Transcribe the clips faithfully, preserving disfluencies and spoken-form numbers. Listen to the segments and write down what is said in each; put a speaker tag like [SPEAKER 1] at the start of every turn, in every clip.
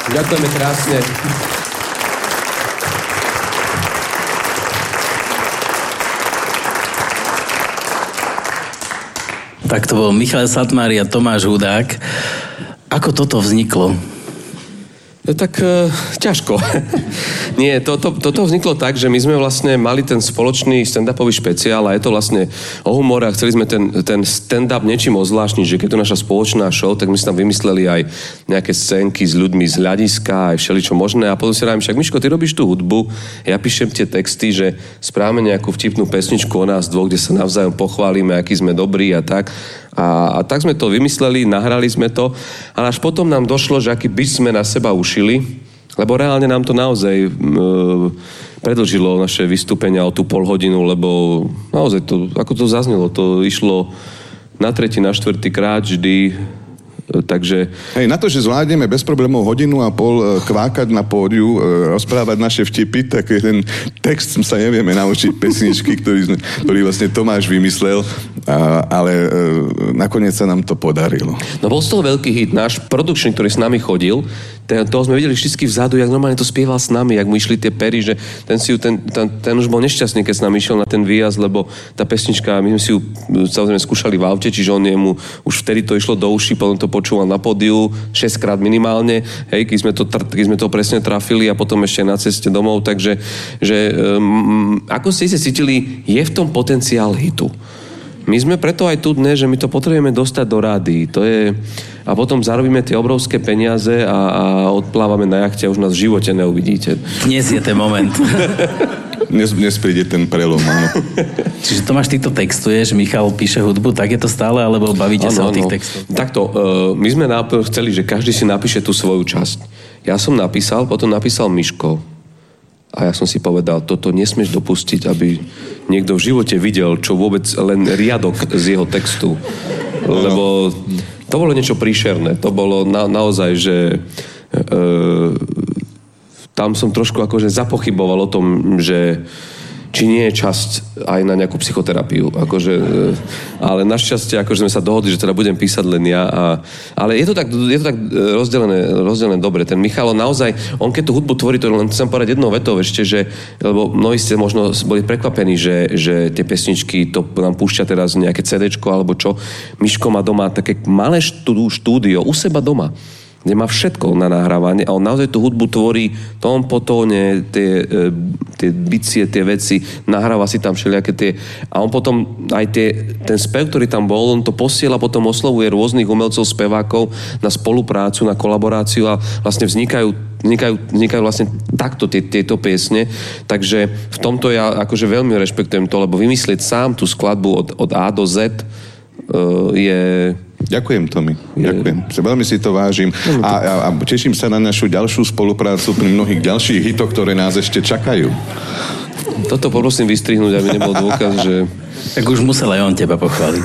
[SPEAKER 1] Ďakujeme krásne.
[SPEAKER 2] Tak to bol Michal Satmári a Tomáš Hudák. Ako toto vzniklo?
[SPEAKER 1] No tak e, ťažko. Nie, to, to, toto vzniklo tak, že my sme vlastne mali ten spoločný stand-upový špeciál a je to vlastne o humore a chceli sme ten, ten stand-up niečím ozvláštniť, že keď to naša spoločná show, tak my si tam vymysleli aj nejaké scénky s ľuďmi z hľadiska, aj všeličo možné a potom si rávim, však Miško, ty robíš tú hudbu, ja píšem tie texty, že správame nejakú vtipnú pesničku o nás dvoch, kde sa navzájom pochválime, aký sme dobrí a tak. A, a tak sme to vymysleli, nahrali sme to, ale až potom nám došlo, že aký bič sme na seba ušili, lebo reálne nám to naozaj e, predĺžilo naše vystúpenia o tú pol hodinu, lebo naozaj to, ako to zaznelo, to išlo na tretí, na štvrtý krát vždy. Takže...
[SPEAKER 3] Hej, na to, že zvládneme bez problémov hodinu a pol kvákať na pódiu, rozprávať naše vtipy, tak ten text sa nevieme naučiť pesničky, ktorý, ktorý vlastne Tomáš vymyslel, a, ale e, nakoniec sa nám to podarilo.
[SPEAKER 1] No bol z toho veľký hit. Náš produkčný, ktorý s nami chodil, ten, toho sme videli vždy vzadu, jak normálne to spieval s nami, jak mu išli tie pery, že ten, si ju, ten, ten, ten už bol nešťastný, keď s nami išiel na ten výjazd, lebo tá pesnička, my sme si ju samozrejme skúšali v aute, čiže on jemu už vtedy to išlo do uší, potom to počúval na pódiu šesťkrát minimálne, hej, keď sme to, keď sme to presne trafili a potom ešte na ceste domov, takže že, um, ako ste si cítili, je v tom potenciál hitu. My sme preto aj tu dnes, že my to potrebujeme dostať do rádií. To je... A potom zarobíme tie obrovské peniaze a, a odplávame na jachte a už nás v živote neuvidíte.
[SPEAKER 2] Dnes je ten moment.
[SPEAKER 3] Dnes, dnes príde ten prelom, áno.
[SPEAKER 2] Čiže Tomáš, ty to textuješ, Michal píše hudbu, tak je to stále, alebo bavíte ano, sa o tých textoch?
[SPEAKER 1] Takto, uh, my sme náp- chceli, že každý si napíše tú svoju časť. Ja som napísal, potom napísal Miško. A ja som si povedal, toto nesmieš dopustiť, aby niekto v živote videl, čo vôbec len riadok z jeho textu. Lebo to bolo niečo príšerné. To bolo na, naozaj, že e, tam som trošku akože zapochyboval o tom, že či nie je časť aj na nejakú psychoterapiu. Akože, ale našťastie akože sme sa dohodli, že teda budem písať len ja. A, ale je to tak, je to tak rozdelené, rozdelené dobre. Ten Michalo naozaj, on keď tú hudbu tvorí, to len chcem povedať jednou vetou ešte, že, lebo mnohí ste možno boli prekvapení, že, že tie pesničky, to nám púšťa teraz nejaké cédéčko alebo čo. Miško má doma také malé štúdio u seba doma, kde má všetko na nahrávanie a on naozaj tú hudbu tvorí tón po tóne, tie, e, tie bicie, tie veci, nahráva si tam všelijaké tie a on potom aj tie, ten spev, ktorý tam bol, on to posiela, potom oslovuje rôznych umelcov, spevákov na spoluprácu, na kolaboráciu a vlastne vznikajú, vznikajú, vznikajú vlastne takto tie, tieto piesne, takže v tomto ja akože veľmi rešpektujem to, lebo vymyslieť sám tú skladbu od, od A do Z e, je...
[SPEAKER 3] Ďakujem, Tomi. Ďakujem. Veľmi si to vážim. A, a, a teším sa na našu ďalšiu spoluprácu pri mnohých ďalších hitoch, ktoré nás ešte čakajú.
[SPEAKER 1] Toto poprosím vystrihnúť, aby nebol dôkaz, že...
[SPEAKER 2] Tak už musel aj on teba pochváliť.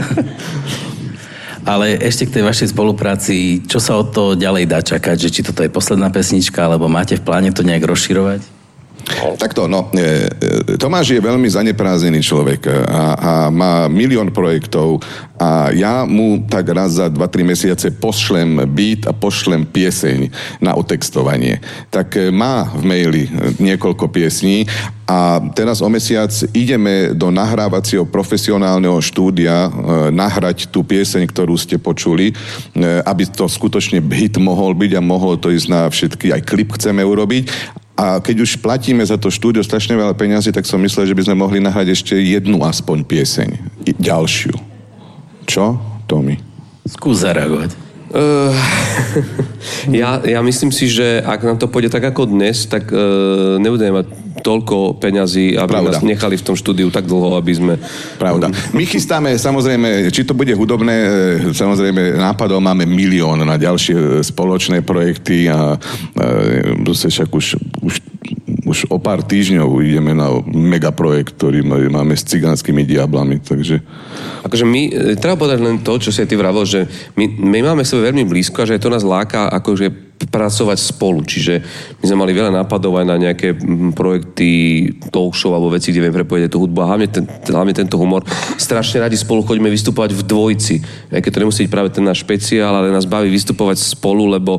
[SPEAKER 2] Ale ešte k tej vašej spolupráci, čo sa od toho ďalej dá čakať? Že či toto je posledná pesnička, alebo máte v pláne to nejak rozširovať?
[SPEAKER 3] Takto, no, e, Tomáš je veľmi zaneprázdnený človek a, a má milión projektov a ja mu tak raz za dva tri mesiace pošlem beat a pošlem pieseň na otextovanie. Tak e, má v maili niekoľko piesní a teraz o mesiac ideme do nahrávacieho profesionálneho štúdia e, nahrať tú pieseň, ktorú ste počuli, e, aby to skutočne hit mohol byť a mohol to ísť na všetky, aj klip chceme urobiť. A keď už platíme za to štúdio strašne veľa peňazí, tak som myslel, že by sme mohli nahrať ešte jednu aspoň pieseň. I ďalšiu. Čo, Tomi?
[SPEAKER 2] Skús zareagovať.
[SPEAKER 1] Uh, ja, ja myslím si, že ak nám to pôjde tak ako dnes, tak uh, nebudeme mať toľko peňazí, aby Pravda. Nás nechali v tom štúdiu tak dlho, aby sme...
[SPEAKER 3] Pravda. My chystáme, samozrejme, či to bude hudobné, samozrejme, nápadov máme milión na ďalšie spoločné projekty a, a však už, už, už o pár týždňov ideme na megaprojekt, ktorý máme s cigánskymi diablami, takže...
[SPEAKER 1] Akože my, treba povedať len to, čo si ty vravel, že my, my máme sebe veľmi blízko a že to nás láka akože pracovať spolu. Čiže my sme mali veľa nápadov aj na nejaké projekty talk show alebo veci, kde vieme prepojiť tú hudbu a hlavne, ten, hlavne tento humor. Strašne radi spolu chodíme vystupovať v dvojici. Aj keď to nemusí byť práve ten náš špeciál, ale nás baví vystupovať spolu, lebo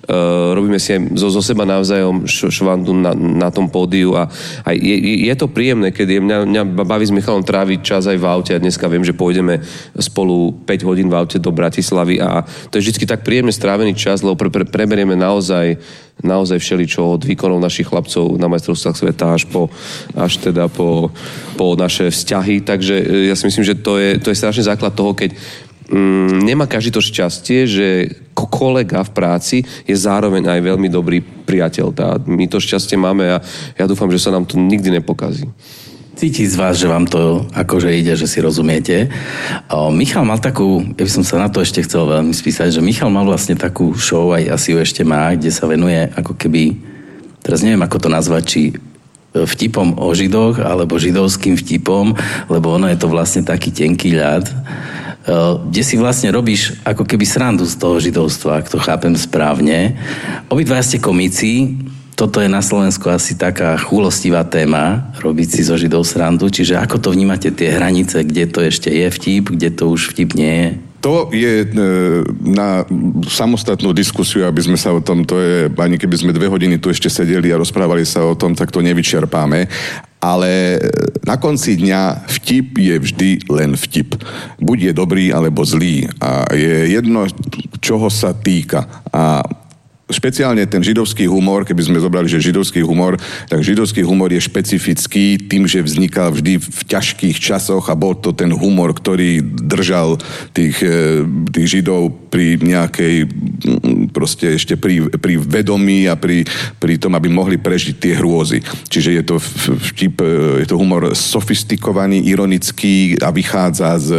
[SPEAKER 1] Uh, robíme si aj zo, zo seba navzájom š, švandu na, na tom pódiu a, a je, je to príjemné, keď je, mňa, mňa baví s Michalom tráviť čas aj v aute a dneska viem, že pôjdeme spolu päť hodín v aute do Bratislavy a to je vždy tak príjemne strávený čas, lebo pre, pre, preberieme naozaj naozaj všeličo od výkonov našich chlapcov na majstrovstvách sveta až po, až teda po, po naše vzťahy, takže ja si myslím, že to je, to je strašný základ toho, keď Mm, nemá každý to šťastie, že kolega v práci je zároveň aj veľmi dobrý priateľ. Tá, my to šťastie máme a ja dúfam, že sa nám to nikdy nepokazí.
[SPEAKER 2] Cíti z vás, že vám to akože ide, že si rozumiete. O, Michal mal takú, ja by som sa na to ešte chcel veľmi spísať, že Michal mal vlastne takú show, aj asi ju ešte má, kde sa venuje ako keby, teraz neviem ako to nazvať, či vtipom o Židoch, alebo židovským vtipom, lebo ono je to vlastne taký tenký ľad, kde si vlastne robíš ako keby srandu z toho židovstva, ak to chápem správne. Obidva ste komici, toto je na Slovensku asi taká chúlostivá téma, robiť si zo Židov srandu, čiže ako to vnímate tie hranice, kde to ešte je vtip, kde to už vtip nie je?
[SPEAKER 3] To je na samostatnú diskusiu, aby sme sa o tom, to je, ani keby sme dve hodiny tu ešte sedeli a rozprávali sa o tom, tak to nevyčerpáme. Ale na konci dňa vtip je vždy len vtip. Buď je dobrý, alebo zlý. A je jedno, čoho sa týka. A špeciálne ten židovský humor, keby sme zobrali, že židovský humor, tak židovský humor je špecifický tým, že vznikal vždy v ťažkých časoch a bol to ten humor, ktorý držal tých, tých židov pri nejakej, proste ešte pri, pri vedomí a pri, pri tom, aby mohli prežiť tie hrôzy. Čiže je to vtip, je to humor sofistikovaný, ironický a vychádza z,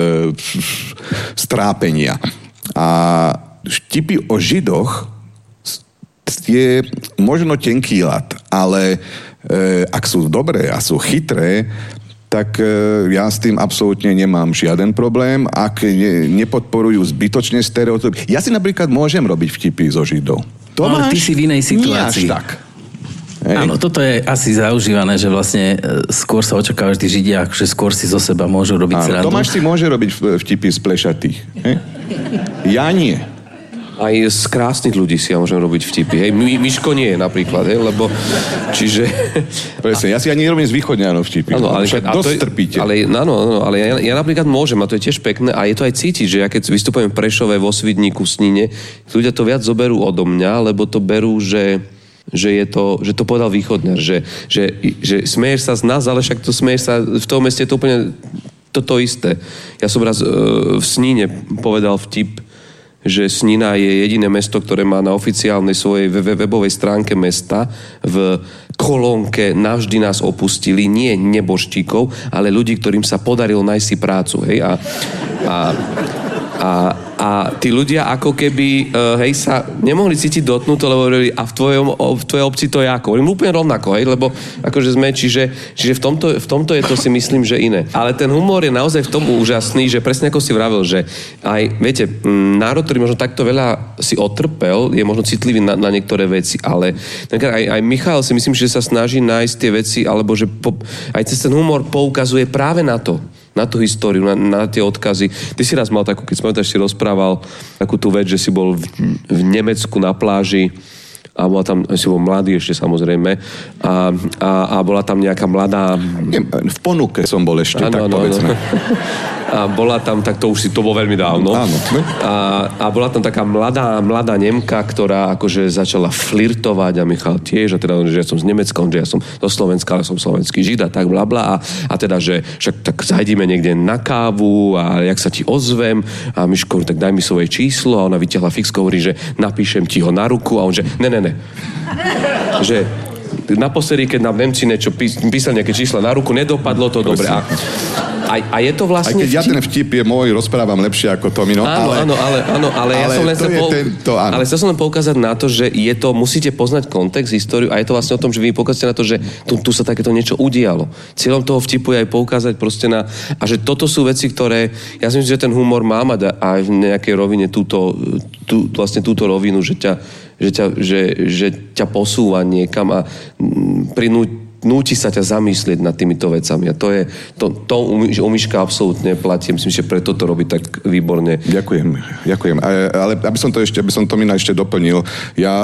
[SPEAKER 3] z trápenia. A vtipy o židoch je možno tenký ľad, ale e, ak sú dobré a sú chytré, tak e, ja s tým absolútne nemám žiaden problém, ak ne, nepodporujú zbytočne stereotypy. Ja si napríklad môžem robiť vtipy zo Židov.
[SPEAKER 2] Tomáš, ale ty si v inej situácii.
[SPEAKER 3] Nie až tak.
[SPEAKER 2] Hej. Áno, toto je asi zaužívané, že vlastne skôr sa očakáva, že tí Židia akože skôr si zo seba môžu robiť
[SPEAKER 3] Áno,
[SPEAKER 2] srandu.
[SPEAKER 3] Tomáš si môže robiť vtipy z plešatých. Hej? Ja nie.
[SPEAKER 1] Aj z krásnych ľudí si ja môžem robiť vtipy. Hej, My, Miško nie napríklad, hej, lebo čiže...
[SPEAKER 3] Presne, ja si ani nerobím z východňanov vtipy.
[SPEAKER 1] Áno, ale,
[SPEAKER 3] však dosť trpíte.
[SPEAKER 1] Ale, áno, áno, ale ja, ja napríklad môžem, a to je tiež pekné, a je to aj cítiť, že ja keď vystupujem v Prešove, vo Svidníku, v Snine, ľudia to viac zoberú odo mňa, lebo to berú, že... že je to, že to povedal východňar, že, že, že smeješ sa z nás, ale však to smeješ sa, v tom meste je to úplne toto isté. Ja som raz uh, v Sníne povedal vtip, že Snina je jediné mesto, ktoré má na oficiálnej svojej webovej stránke mesta v kolónke Navždy nás opustili, nie nebožtíkov, ale ľudí, ktorým sa podarilo nájsť si prácu. Hej? A, a, a, a tí ľudia ako keby uh, hej, sa nemohli cítiť dotknuté, lebo hovorili, a v, tvojom, v tvojej obci to je ako? Hovorím úplne rovnako, hej? Lebo akože sme, čiže, čiže v, tomto, v tomto je to si myslím, že iné. Ale ten humor je naozaj v tom úžasný, že presne ako si vravel, že aj, viete, národ, ktorý možno takto veľa si otrpel, je možno citlivý na, na niektoré veci, ale aj, aj Michal si myslím, že sa snaží nájsť tie veci, alebo že po, aj cez ten humor poukazuje práve na to, na tú históriu, na, na tie odkazy. Ty si raz mal takú, keď spomínaš, si rozprával takú tú vec, že si bol v, v Nemecku na pláži a bola tam, si bol mladý ešte samozrejme a, a, a bola tam nejaká mladá...
[SPEAKER 3] V ponuke som bol ešte, ano, tak ano, povedzme.
[SPEAKER 1] Ano. A bola tam, tak to už si, to bolo veľmi dávno.
[SPEAKER 3] Áno.
[SPEAKER 1] A, a bola tam taká mladá, mladá Nemka, ktorá akože začala flirtovať a Michal tiež, a teda, že ja som z Nemecka, že ja som do Slovenska, ale som slovenský Žid a tak blabla. A, a teda, že však tak zajdime niekde na kávu a jak sa ti ozvem a Miško, tak daj mi svoje číslo a ona vytiahla fixko, hovorí, že napíšem ti ho na ruku a on že, ne, ne, ne. Že naposledy, keď nám Nemci niečo písali nejaké čísla na ruku, nedopadlo to dobre. A, a, a je to vlastne...
[SPEAKER 3] Aj keď ja ten vtip je môj, rozprávam lepšie ako Tomino.
[SPEAKER 1] Áno,
[SPEAKER 3] ale,
[SPEAKER 1] áno, ale, áno, ale, ja
[SPEAKER 3] ale
[SPEAKER 1] som len chcel pou...
[SPEAKER 3] tento,
[SPEAKER 1] ale chcel som len poukázať na to, že je to, musíte poznať kontext, históriu a je to vlastne o tom, že vy poukázate na to, že tu, tu sa takéto niečo udialo. Cieľom toho vtipu je aj poukázať proste na... A že toto sú veci, ktoré... Ja si myslím, že ten humor má mať aj v nejakej rovine túto, tú, vlastne túto rovinu, že ťa že ťa, že, že ťa posúva niekam a prinúti sa ťa zamyslieť nad týmito vecami. A to je, to, to u Miška absolútne platí. Myslím, že preto to robí tak výborne.
[SPEAKER 3] Ďakujem, ďakujem. Ale aby som to ešte, aby som to Mina ešte doplnil, ja